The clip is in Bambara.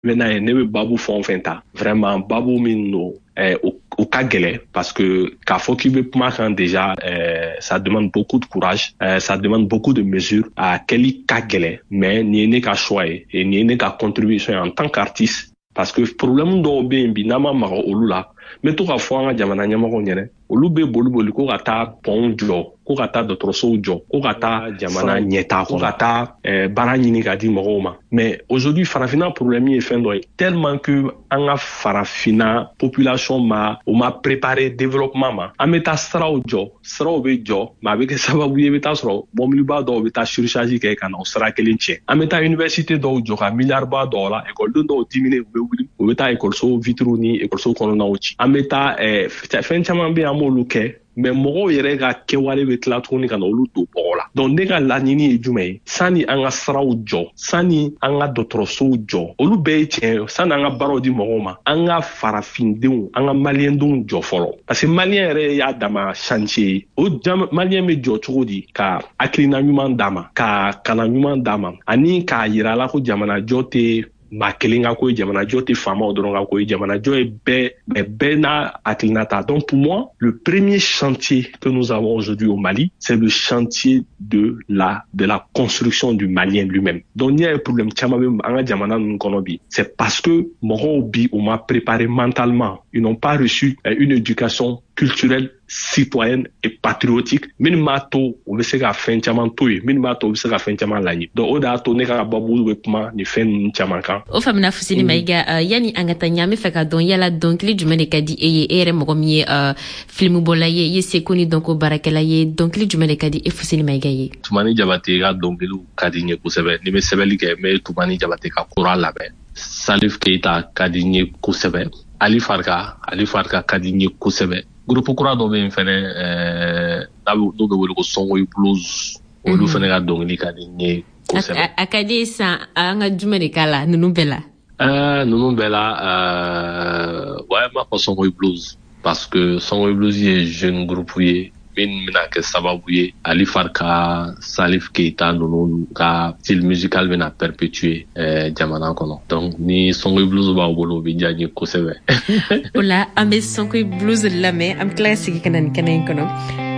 Maintenant ne bɛ baabu fɛn o fɛn ta vraiment baabu min don o ka gɛlɛn parce que k'a fɔ k'i bɛ kuma kan déjà ça demande beaucoup de courage, ça demande beaucoup de mesures a kɛli ka gɛlɛn mais nin ye ne ka choix ye et nin ye ne ka contribution en tant qu'artiste parce que problème dɔw bɛ yen bi n'an ma maga olu la n bɛ to ka fɔ an ka jamana ɲɛmɔgɔw ɲɛna olu bɛ boli ko ka taa pont jɔ ko ka taa dɔgɔtɔrɔsow jɔ ko ka taa jamana ɲɛtaa ko ka taa baara ɲini ka di mɔgɔw ma mais aujourd'hui farafinna problème ye fɛn dɔ ye tellement que an ka farafinna population ma préparé développement ma an bɛ taa siraw bɛ jɔ mais a bɛ kɛ sababu ye i bɛ taa sɔrɔ mɔbiliba dɔw bɛ taa surcharge kɛ ka na o sira kelen tiɲɛ an bɛ taa université dɔw jɔ ka milliardba dɔw la école dɔw dimine u bɛ wuli u bɛ taa école vitres ni école kɔnɔnaw ci an bɛ taa fɛn caman bɛ yen an b'olu kɛ mais mɔgɔw yɛrɛ ka kɛwale bɛ tila tuguni ka na olu don bɔgɔ la donc ne ka laɲini ye jumɛn ye sani an ka siraw jɔ sani an ka dɔgɔtɔrɔsow jɔ olu bɛɛ ye tiɲɛ ye sani an ka baaraw di mɔgɔw ma an ka farafindenw an ka maliyɛndenw jɔ fɔlɔ parce que maliyɛn yɛrɛ y'a dama chantier ye o maliyɛn bɛ jɔ cogo di ka hakilina ɲuman d'a ma ka kalan ɲuman d'a ma ani k'a yira a la ko jamanajɔ tɛ maa kelen ka ko ye jamanajɔ tɛ faamaw dɔrɔn ka ko ye jamanajɔ ye bɛɛ n'a hakilina ta donc pour moi le premier chantier que nous avons aujourd'hui au Mali c'est le chantier de la construction du Malien lui-même donc il y a un problème caman bɛ an ka jamana ninnu kɔnɔ bi c'est parce que mɔgɔw bi on m'a préparé mentalement ils n'ont pas reçu une éducation culturelle citoyenne et patriotique minnu b'a to u bɛ se ka fɛn caman to yen minnu b'a to u bɛ se ka fɛn caman laɲini donc o de y'a to ne ka babu bɛ kuma nin fɛn ninnu caman kan. O faamuna Fuseni Mayiga yani an ka taa ɲɛ an bɛ fɛ ka dɔn yala dɔnkili jumɛn de ka di e ye e yɛrɛ mɔgɔ min ye filmubɔla ye i ye seko ni dɔnko baarakɛla ye dɔnkili jumɛn de ka di e Fuseni Mayiga ye. Tumani Jabate ka dɔnkiliw ka di n ye kosɛbɛ ni bɛ sɛbɛnni kɛ n bɛ Tumani Jabate ka kura lamɛn Salif Keita ka di n ye kosɛbɛ Ali Farka ka di n ye kosɛbɛ groupe kura dɔ bɛ yen fɛnɛ n'o bɛ wele ko Songoyi Blues olu fɛnɛ ka dɔnkili ka di n ye kosɛbɛ. A ka di san an ka jumɛn de k'a la ninnu bɛɛ la. Ninnu bɛɛ la ouais n b'a fɔ Songoyi Blues parce que Songoyi Blues ye jeune groupe ye min bɛna kɛ sababu ye Ali Farka Salif Keita ninnu ka style musical bɛna perpétuer jamana kɔnɔ donc ni Songoyi Blues b'aw bolo o bɛ diya n ye kosɛbɛ. O la an bɛ Songoyi Blues lamɛn an bɛ tila ka segin ka na nin kɛnɛ in kɔnɔ.